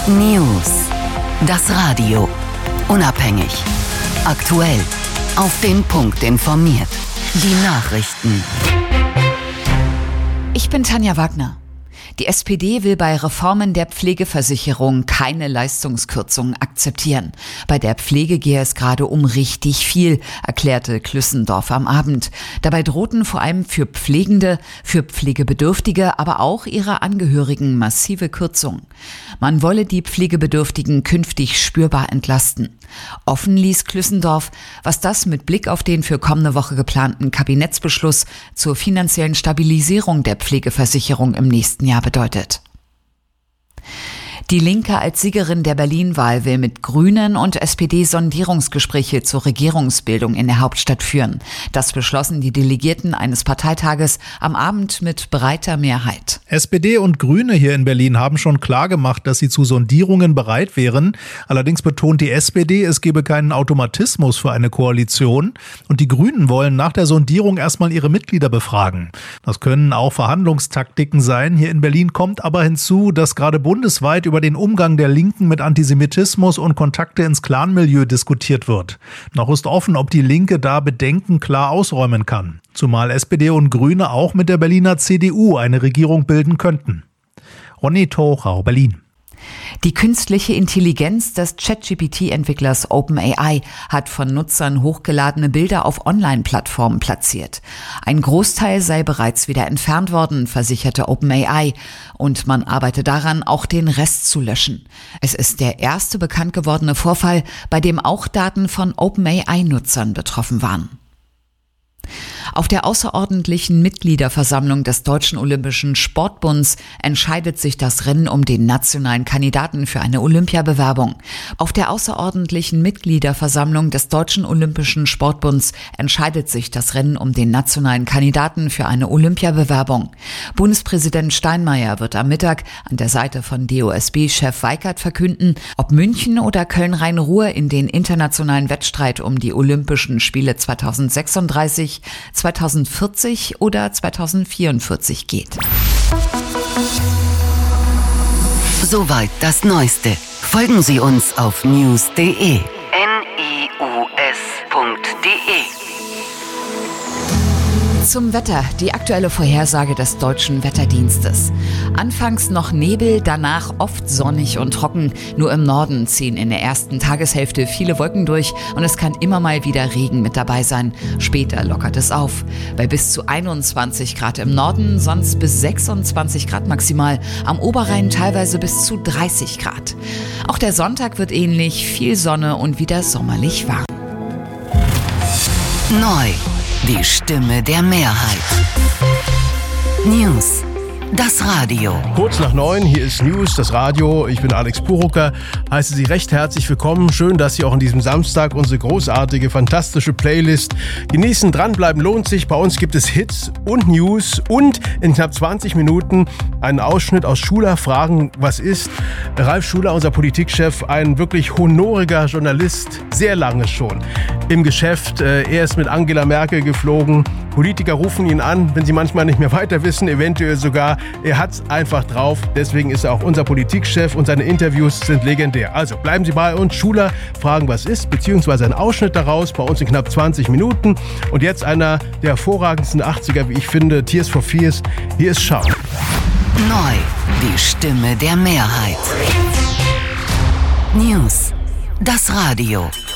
News. Das Radio. Unabhängig. Aktuell. Auf den Punkt informiert. Die Nachrichten. Ich bin Tanja Wagner. Die SPD will bei Reformen der Pflegeversicherung keine Leistungskürzungen akzeptieren. Bei der Pflege gehe es gerade um richtig viel, erklärte Klüssendorf am Abend. Dabei drohten vor allem für Pflegende, für Pflegebedürftige, aber auch ihre Angehörigen massive Kürzungen. Man wolle die Pflegebedürftigen künftig spürbar entlasten. Offen ließ Klüssendorf, was das mit Blick auf den für kommende Woche geplanten Kabinettsbeschluss zur finanziellen Stabilisierung der Pflegeversicherung im nächsten Jahr bedeutet. Die Linke als Siegerin der Berlin-Wahl will mit Grünen und SPD Sondierungsgespräche zur Regierungsbildung in der Hauptstadt führen. Das beschlossen die Delegierten eines Parteitages am Abend mit breiter Mehrheit. SPD und Grüne hier in Berlin haben schon klargemacht, dass sie zu Sondierungen bereit wären. Allerdings betont die SPD, es gebe keinen Automatismus für eine Koalition. Und die Grünen wollen nach der Sondierung erstmal ihre Mitglieder befragen. Das können auch Verhandlungstaktiken sein. Hier in Berlin kommt aber hinzu, dass gerade bundesweit über den Umgang der Linken mit Antisemitismus und Kontakte ins Clanmilieu diskutiert wird. Noch ist offen, ob die Linke da Bedenken klar ausräumen kann. Zumal SPD und Grüne auch mit der Berliner CDU eine Regierung bilden könnten. Ronny Thorau, Berlin. Die künstliche Intelligenz des ChatGPT-Entwicklers OpenAI hat von Nutzern hochgeladene Bilder auf Online-Plattformen platziert. Ein Großteil sei bereits wieder entfernt worden, versicherte OpenAI. Und man arbeite daran, auch den Rest zu löschen. Es ist der erste bekannt gewordene Vorfall, bei dem auch Daten von OpenAI-Nutzern betroffen waren. Auf der außerordentlichen Mitgliederversammlung des Deutschen Olympischen Sportbunds entscheidet sich das Rennen um den nationalen Kandidaten für eine Olympiabewerbung. Auf der außerordentlichen Mitgliederversammlung des Deutschen Olympischen Sportbunds entscheidet sich das Rennen um den nationalen Kandidaten für eine Olympiabewerbung. Bundespräsident Steinmeier wird am Mittag an der Seite von DOSB-Chef Weikert verkünden, ob München oder Köln-Rhein-Ruhr in den internationalen Wettstreit um die Olympischen Spiele 2036, 2040 oder 2044 geht. Soweit das Neueste. Folgen Sie uns auf news.de. Zum Wetter, die aktuelle Vorhersage des Deutschen Wetterdienstes. Anfangs noch Nebel, danach oft sonnig und trocken. Nur im Norden ziehen in der ersten Tageshälfte viele Wolken durch und es kann immer mal wieder Regen mit dabei sein. Später lockert es auf. Bei bis zu 21 Grad im Norden, sonst bis 26 Grad maximal. Am Oberrhein teilweise bis zu 30 Grad. Auch der Sonntag wird ähnlich, viel Sonne und wieder sommerlich warm. Neu. Die Stimme der Mehrheit. News. Das Radio. Kurz nach 9, hier ist News, das Radio. Ich bin Alex Purucker, heiße Sie recht herzlich willkommen. Schön, dass Sie auch an diesem Samstag unsere großartige, fantastische Playlist genießen. Dranbleiben lohnt sich. Bei uns gibt es Hits und News und in knapp 20 Minuten einen Ausschnitt aus Schuler Fragen, was ist? Ralf Schuler, unser Politikchef, ein wirklich honoriger Journalist, sehr lange schon im Geschäft. Er ist mit Angela Merkel geflogen. Politiker rufen ihn an, wenn sie manchmal nicht mehr weiter wissen, eventuell sogar. Er hat's einfach drauf. Deswegen ist er auch unser Politikchef und seine Interviews sind legendär. Also bleiben Sie bei uns. Schuler fragen, was ist, beziehungsweise ein Ausschnitt daraus bei uns in knapp 20 Minuten. Und jetzt einer der hervorragendsten 80er, wie ich finde, Tears for Fears. Hier ist Schaum. Neu. Die Stimme der Mehrheit. News. Das Radio.